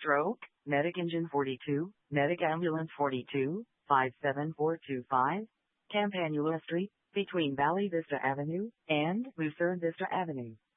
Stroke, Medic Engine 42, Medic Ambulance 42, 57425, Campanula Street, between Valley Vista Avenue and Lucerne Vista Avenue.